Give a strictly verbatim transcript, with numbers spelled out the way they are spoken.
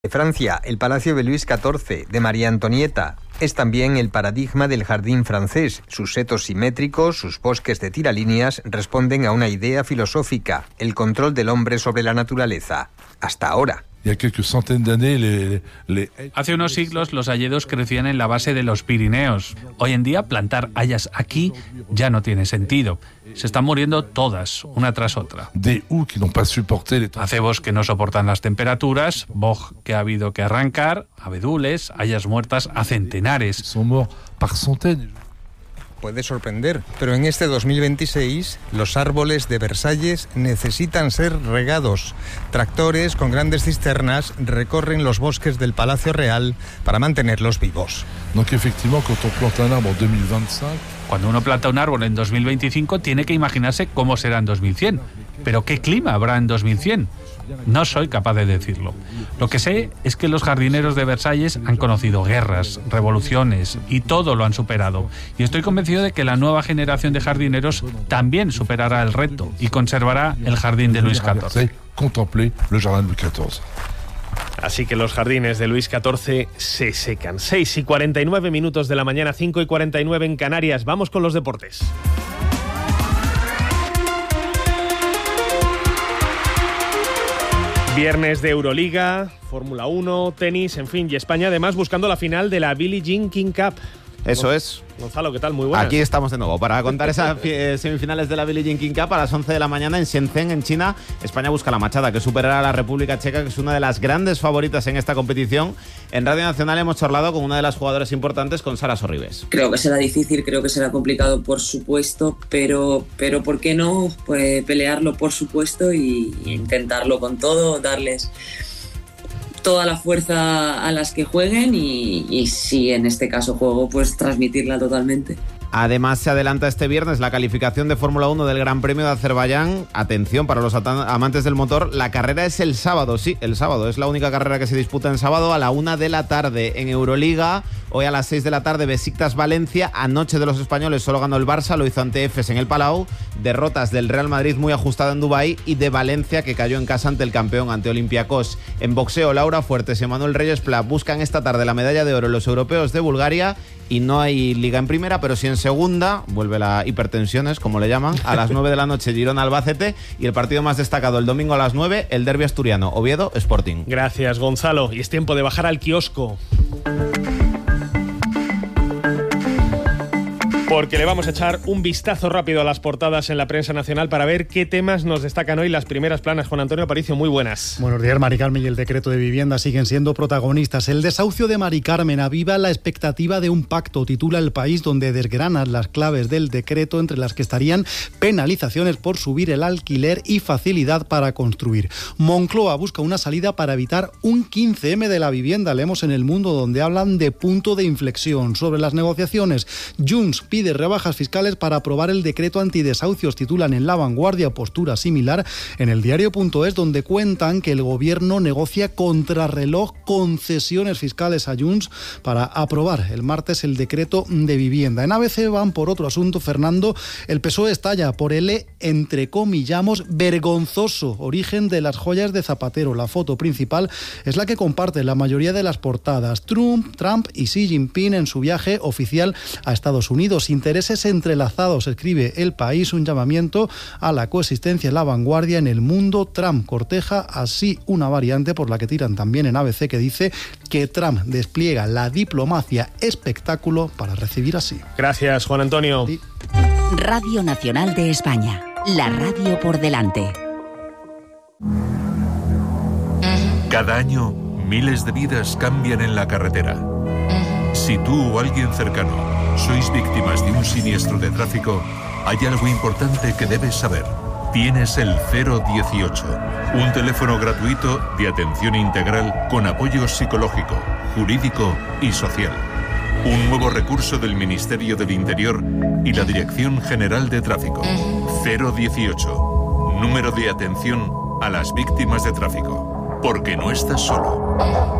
De Francia, el Palacio de Luis catorce, de María Antonieta, es también el paradigma del jardín francés. Sus setos simétricos, sus bosques de tiralíneas, responden a una idea filosófica, el control del hombre sobre la naturaleza. Hasta ahora. Hace unos siglos los hayedos crecían en la base de los Pirineos. Hoy en día plantar hayas aquí ya no tiene sentido. Se están muriendo todas, una tras otra. Acebos que no soportan las temperaturas, boj que ha habido que arrancar, abedules, hayas muertas a centenares. Puede sorprender, pero en este dos mil veintiséis los árboles de Versalles necesitan ser regados. Tractores con grandes cisternas recorren los bosques del Palacio Real para mantenerlos vivos. Cuando uno planta un árbol en dos mil veinticinco tiene que imaginarse cómo será en dos mil cien. Pero ¿qué clima habrá en dos mil cien? No soy capaz de decirlo. Lo que sé es que los jardineros de Versalles han conocido guerras, revoluciones y todo lo han superado. Y estoy convencido de que la nueva generación de jardineros también superará el reto y conservará el jardín de Luis catorce. Así que los jardines de Luis catorce se secan. seis y cuarenta y nueve minutos de la mañana, cinco y cuarenta y nueve en Canarias. Vamos con los deportes. Viernes de Euroliga, Fórmula uno, tenis, en fin, y España además buscando la final de la Billie Jean King Cup. Eso es. Gonzalo, ¿qué tal? Muy buenas. Aquí estamos de nuevo para contar esas semifinales de la Billie Jean King Cup a las once de la mañana en Shenzhen, en China. España busca la machada, que superará a la República Checa, que es una de las grandes favoritas en esta competición. En Radio Nacional hemos charlado con una de las jugadoras importantes, con Sara Sorribes. Creo que será difícil, creo que será complicado, por supuesto, pero, pero ¿por qué no? Pues pelearlo, por supuesto, y, y intentarlo con todo, darles toda la fuerza a las que jueguen y, y si en este caso juego, pues transmitirla totalmente. Además, se adelanta este viernes la calificación de Fórmula uno del Gran Premio de Azerbaiyán. Atención para los amantes del motor, la carrera es el sábado, sí, el sábado. Es la única carrera que se disputa en sábado a la una de la tarde. En Euroliga, hoy a las seis de la tarde, Besiktas Valencia. Anoche de los españoles solo ganó el Barça, lo hizo ante Efes en el Palau. Derrotas del Real Madrid muy ajustada en Dubái y de Valencia, que cayó en casa ante el campeón, ante Olympiacos. En boxeo, Laura Fuertes y Manuel Reyes Pla buscan esta tarde la medalla de oro en los europeos de Bulgaria. Y no hay liga en primera, pero sí en segunda. Vuelve la hipertensiones, como le llaman. A las nueve de la noche, Girona-Albacete. Y el partido más destacado el domingo a las nueve, el derbi asturiano, Oviedo Sporting. Gracias, Gonzalo. Y es tiempo de bajar al kiosco, porque le vamos a echar un vistazo rápido a las portadas en la prensa nacional para ver qué temas nos destacan hoy las primeras planas. Juan Antonio Aparicio, muy buenas. Buenos días, Mari Carmen. Y el decreto de vivienda siguen siendo protagonistas. El desahucio de Mari Carmen aviva la expectativa de un pacto, titula El País, donde desgranan las claves del decreto, entre las que estarían penalizaciones por subir el alquiler y facilidad para construir. Moncloa busca una salida para evitar un quince eme de la vivienda. Leemos en El Mundo, donde hablan de punto de inflexión. Sobre las negociaciones, Junts pide de rebajas fiscales para aprobar el decreto antidesahucios, titulan en La Vanguardia. Postura similar en el diario.es, donde cuentan que el gobierno negocia contrarreloj concesiones fiscales a Junts para aprobar el martes el decreto de vivienda. En A B C van por otro asunto, Fernando. El P S O E estalla por el, entrecomillamos, vergonzoso origen de las joyas de Zapatero. La foto principal es la que comparte la mayoría de las portadas. Trump, Trump y Xi Jinping en su viaje oficial a Estados Unidos. Intereses entrelazados, escribe El País, un llamamiento a la coexistencia en La Vanguardia. En El Mundo, Trump corteja así una variante por la que tiran también en A B C, que dice que Trump despliega la diplomacia espectáculo para recibir así. Gracias, Juan Antonio. Sí. Radio Nacional de España, la radio por delante. Cada año, miles de vidas cambian en la carretera. Si tú o alguien cercano sois víctimas de un siniestro de tráfico, hay algo importante que debes saber. Tienes el cero dieciocho, un teléfono gratuito de atención integral con apoyo psicológico, jurídico y social. Un nuevo recurso del Ministerio del Interior y la Dirección General de Tráfico. cero dieciocho, número de atención a las víctimas de tráfico. Porque no estás solo.